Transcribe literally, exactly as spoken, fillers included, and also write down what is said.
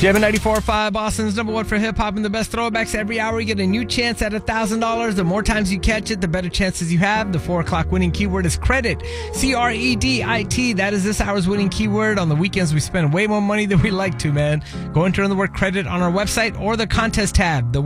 Jam ninety-four point five, Boston's number one for hip-hop and the best throwbacks. Every hour you get a new chance at one thousand dollars. The more times you catch it, the better chances you have. The four o'clock winning keyword is credit. C R E D I T. That is this hour's winning keyword. On the weekends, we spend way more money than we like to, man. Go enter in the word credit on our website or the contest tab. The